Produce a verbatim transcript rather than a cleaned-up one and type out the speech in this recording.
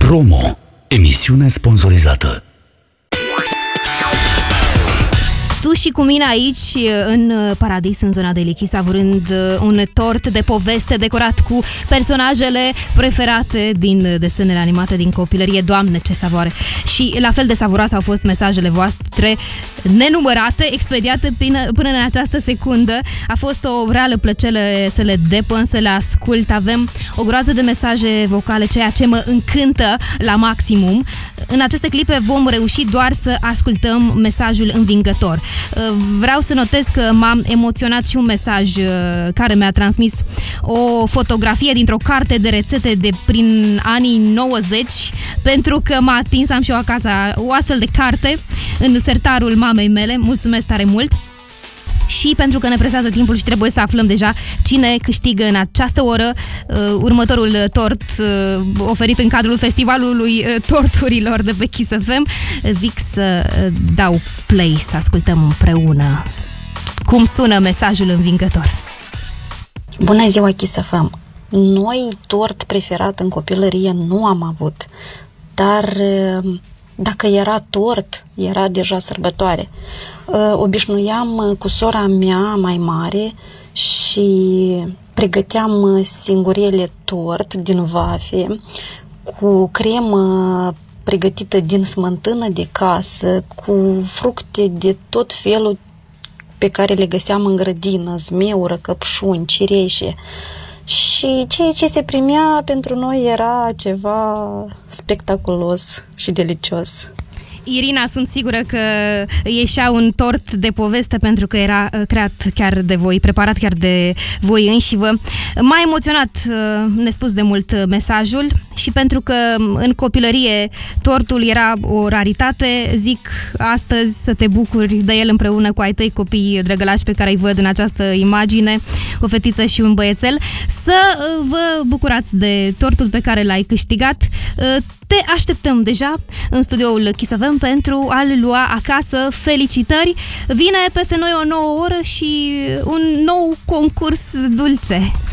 Promo. Emisiune sponsorizată. Tu și cu mine aici, în Paradis, în zona de Lichi, savurând un tort de poveste decorat cu personajele preferate din desenele animate din copilărie. Doamne, ce savoare! Și la fel de savuroase au fost mesajele voastre, nenumărate, expediate până, până în această secundă. A fost o reală plăcere să le depăn, să le ascult. Avem o groază de mesaje vocale, ceea ce mă încântă la maximum. În aceste clipe vom reuși doar să ascultăm mesajul învingător. Vreau să notez că m-am emoționat și un mesaj care mi-a transmis o fotografie dintr-o carte de rețete de prin anii nouăzeci, pentru că m-a atins, am și eu acasă o astfel de carte în sertarul mamei mele. Mulțumesc tare mult! Și pentru că ne presează timpul și trebuie să aflăm deja cine câștigă în această oră uh, următorul tort uh, oferit în cadrul festivalului uh, torturilor de pe Kiss F M, zic să uh, dau play, să ascultăm împreună cum sună mesajul învingător. Bună ziua, Kiss F M! Noi tort preferat în copilărie nu am avut, dar uh, dacă era tort, era deja sărbătoare. Obișnuiam cu sora mea mai mare și pregăteam singurele tort din vafe cu cremă pregătită din smântână de casă, cu fructe de tot felul pe care le găseam în grădină, zmeură, căpșuni, cireșe. Și ceea ce se primea pentru noi era ceva spectaculos și delicios. Irina, sunt sigură că ieșea un tort de poveste pentru că era creat chiar de voi, preparat chiar de voi înșivă. M-a emoționat nespus de mult mesajul și pentru că în copilărie tortul era o raritate, zic astăzi să te bucuri de el împreună cu ai tăi copii drăgălași pe care îi văd în această imagine, o fetiță și un băiețel, să vă bucurați de tortul pe care l-ai câștigat. Te așteptăm deja în studioul Kiss F M pentru a-l lua acasă. Felicitări! Vine peste noi o nouă oră și un nou concurs dulce.